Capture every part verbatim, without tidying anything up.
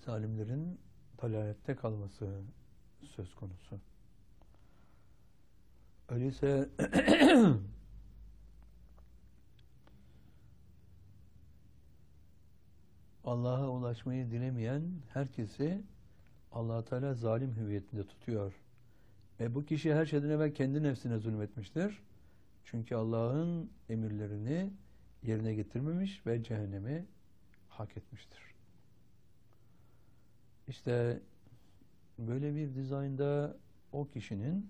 zalimlerin dalalette kalması söz konusu. Öyleyse Allah'a ulaşmayı dilemeyen herkesi Allah Teala zalim hüviyetinde tutuyor. Ve bu kişi her şeyden evvel kendi nefsine zulmetmiştir. Çünkü Allah'ın emirlerini yerine getirmemiş ve cehennemi hak etmiştir. İşte böyle bir dizaynda o kişinin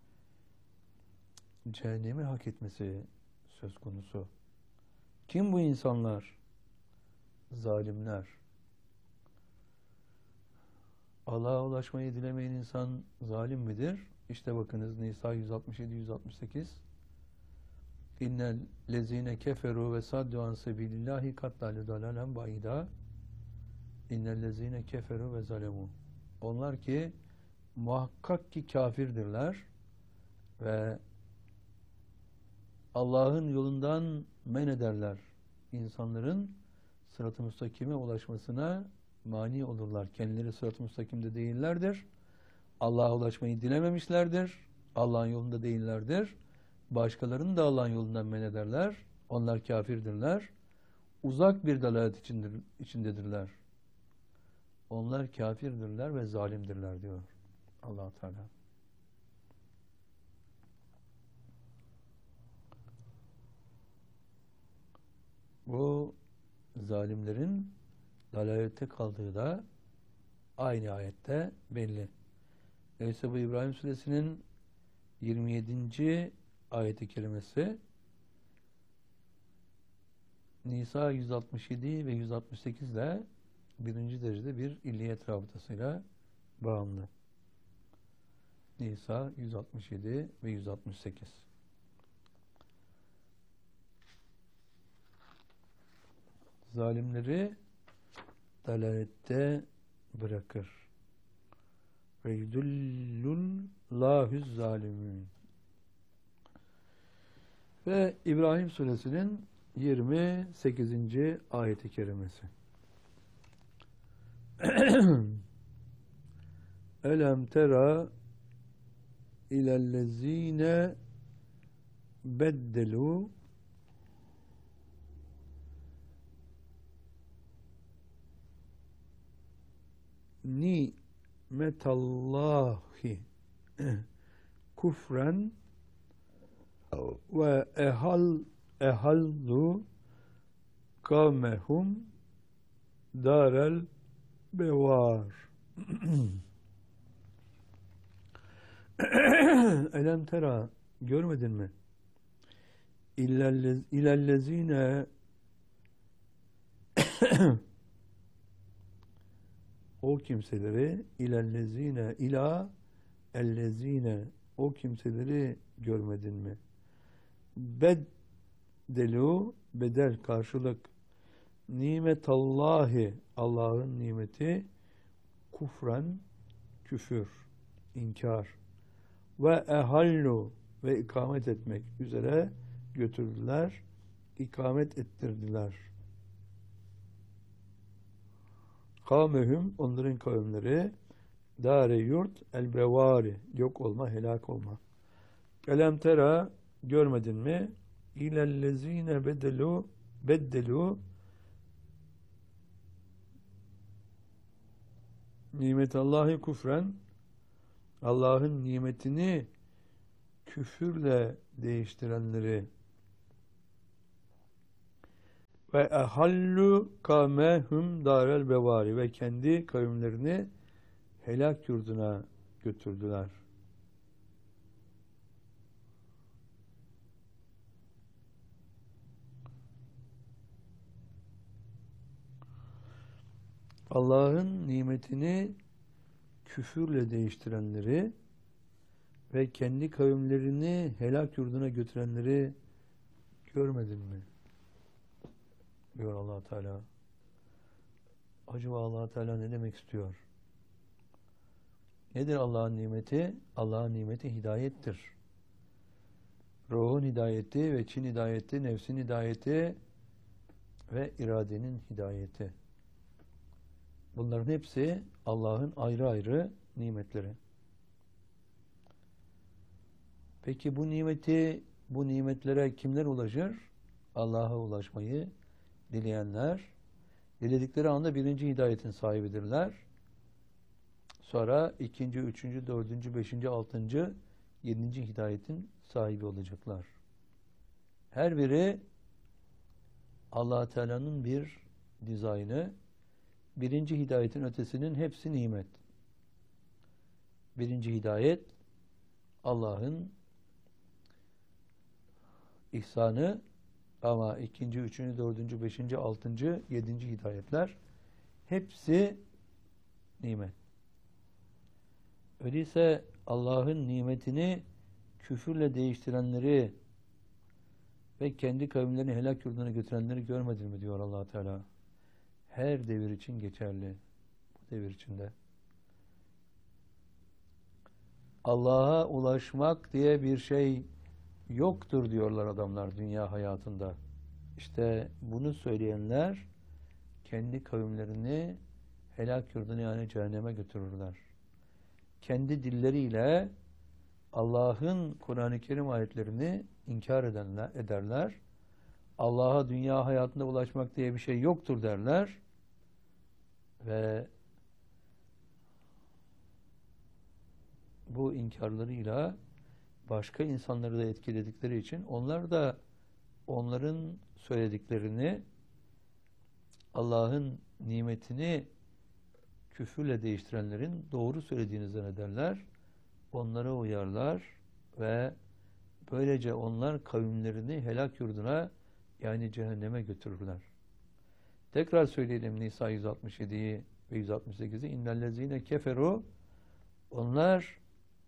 cehennemi hak etmesi söz konusu. Kim bu insanlar? Zalimler. Allah'a ulaşmayı dilemeyen insan zalim midir? İşte bakınız Nisa yüz altmış yedi yüz altmış sekiz. İnnel lezine keferu ve saddu an sebilillahi kattalu dalalen baida. İnnel lezine keferu ve zalemu. Onlar ki muhakkak ki kafirdirler ve Allah'ın yolundan men ederler. İnsanların sırat-ı müstakime ulaşmasına mani olurlar. Kendileri sırat-ı müstakimde değillerdir. Allah'a ulaşmayı dilememişlerdir. Allah'ın yolunda değillerdir. Başkalarını da Allah'ın yolundan men ederler. Onlar kafirdirler. Uzak bir dalalet içindir, içindedirler. Onlar kafirdirler ve zalimdirler diyor Allah Teala. Bu zalimlerin dalalette kaldığı da aynı ayette belli. Öyleyse bu İbrahim Suresinin yirmi yedinci ayeti kerimesi Nisa yüz altmış yedi ve yüz altmış sekiz ile birinci derecede bir illiyet rabıtasıyla bağımlı. Nisa yüz altmış yedi ve yüz altmış sekiz. Zalimleri dalalette bırakır. Ve yudullullahu zalimin. Ve İbrahim Suresinin yirmi sekizinci ayeti kerimesi. Elem tera ilellezine beddelu nimetallahi kufren ve ehal ehallu kavmehum darel bevar. Elem tera, görmedin mi? İllellez, ilellezine o kimseleri ilellezine ila ellezine o kimseleri görmedin mi? Beddelu bedel karşılık nimetallahi Allah'ın nimeti kufren küfür inkar ve ehallu ve ikamet etmek üzere götürdüler, ikamet ettirdiler. Kavmehum onların kavimleri dare yurt el bevari yok olma helak olma. Elem tera görmedin mi? İlellezine bedelu beddelu nimetallahi kufren Allah'ın nimetini küfürle değiştirenleri ve ehallu kavmehum darel bevari ve kendi kavimlerini helak yurduna götürdüler. Allah'ın nimetini küfürle değiştirenleri ve kendi kavimlerini helak yurduna götürenleri görmedin mi? Diyor Allah Teala. Acaba Allah Teala ne demek istiyor? Nedir Allah'ın nimeti? Allah'ın nimeti hidayettir. Ruhun hidayeti ve Çin hidayeti, nefsin hidayeti ve iradenin hidayeti. Bunların hepsi Allah'ın ayrı ayrı nimetleri. Peki bu nimeti, bu nimetlere kimler ulaşır? Allah'a ulaşmayı dileyenler, diledikleri anda birinci hidayetin sahibidirler. Sonra ikinci, üçüncü, dördüncü, beşinci, altıncı, yedinci hidayetin sahibi olacaklar. Her biri Allah Teala'nın bir dizaynı. Birinci hidayetin ötesinin hepsi nimet. Birinci hidayet Allah'ın ihsanı, ama ikinci, üçüncü, dördüncü, beşinci, altıncı, yedinci hidayetler hepsi nimet. Öyleyse Allah'ın nimetini küfürle değiştirenleri ve kendi kavimlerini helak yurduna götürenleri görmedin mi diyor Allah Teala. Her devir için geçerli. Bu devir içinde. Allah'a ulaşmak diye bir şey yoktur diyorlar adamlar dünya hayatında. İşte bunu söyleyenler kendi kavimlerini helak yurduna, yani cehenneme götürürler. Kendi dilleriyle Allah'ın Kur'an-ı Kerim ayetlerini inkar edenler, ederler. Allah'a dünya hayatında ulaşmak diye bir şey yoktur derler. Ve bu inkarlarıyla başka insanları da etkiledikleri için onlar da onların söylediklerini, Allah'ın nimetini küfürle değiştirenlerin doğru söylediğini zannederler. Onlara uyarlar ve böylece onlar kavimlerini helak yurduna, yani cehenneme götürürler. Tekrar söyleyelim Nisa yüz altmış yediyi ve yüz altmış sekizi. İnnellezine keferu, onlar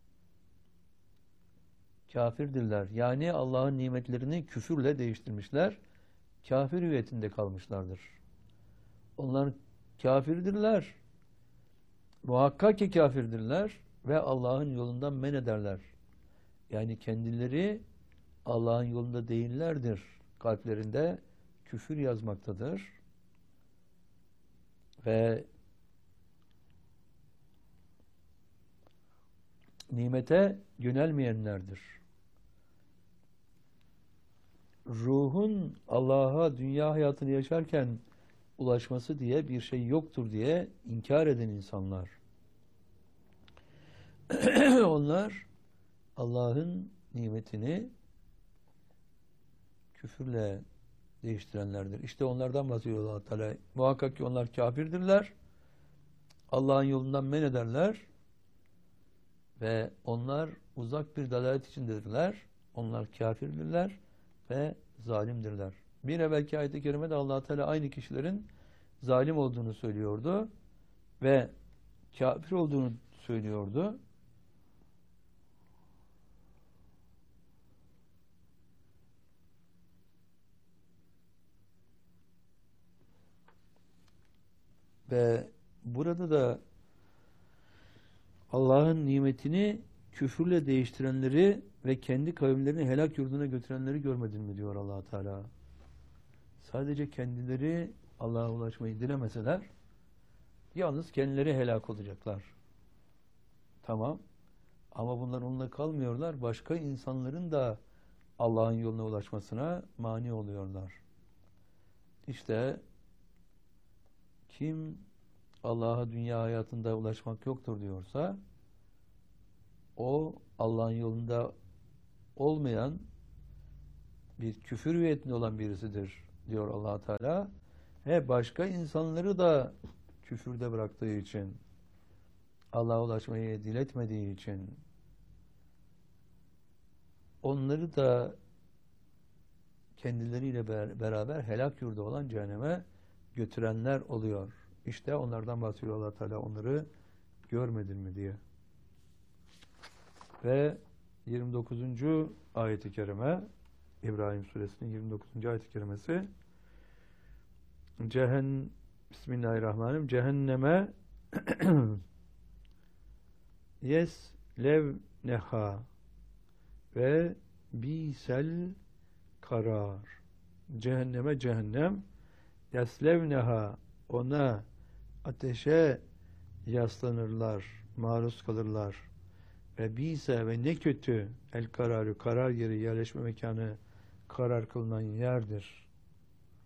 kafirdirler. Yani Allah'ın nimetlerini küfürle değiştirmişler. Kafir hüviyetinde kalmışlardır. Onlar kafirdirler. Muhakkak ki kafirdirler ve Allah'ın yolundan men ederler. Yani kendileri Allah'ın yolunda değillerdir. Kalplerinde küfür yazmaktadır. Ve nimete yönelmeyenlerdir. Ruhun Allah'a dünya hayatını yaşarken ulaşması diye bir şey yoktur diye inkar eden insanlar. Onlar Allah'ın nimetini küfürle değiştirenlerdir. İşte onlardan bahsediyor Allah Teala. Muhakkak ki onlar kafirdirler. Allah'ın yolundan men ederler. Ve onlar uzak bir dalalet içindedirler. Onlar kafirdirler ve zalimdirler. Bir evvelki ayet-i kerimede Allah Teala aynı kişilerin zalim olduğunu söylüyordu ve kafir olduğunu söylüyordu. Ve burada da Allah'ın nimetini küfürle değiştirenleri ve kendi kavimlerini helak yurduna götürenleri görmedin mi diyor Allah Teala. Sadece kendileri Allah'a ulaşmayı dilemeseler yalnız kendileri helak olacaklar. Tamam. Ama bunlar onunla kalmıyorlar. Başka insanların da Allah'ın yoluna ulaşmasına mani oluyorlar. İşte kim Allah'a dünya hayatında ulaşmak yoktur diyorsa o Allah'ın yolunda olmayan bir küfür hüviyetinde olan birisidir diyor Allah Teala. Ve başka insanları da küfürde bıraktığı için, Allah'a ulaşmayı diletmediği için onları da kendileriyle beraber helak yurdu olan cehenneme götürenler oluyor. İşte onlardan bahsediyor Allah Teala, onları görmedin mi diye. Ve yirmi dokuzuncu ayet-i kerime, İbrahim suresinin yirmi dokuzuncu ayet-i kerimesi, Cehen Bismillahirrahmanirrahim. Cehenneme yeslevneha ve bisel karar. Cehenneme cehennem, yeslevneha, ona ateşe yaslanırlar, maruz kalırlar. Ve bise ve ne kötü el kararı, karar yeri, yerleşme mekanı karar kılınan yerdir.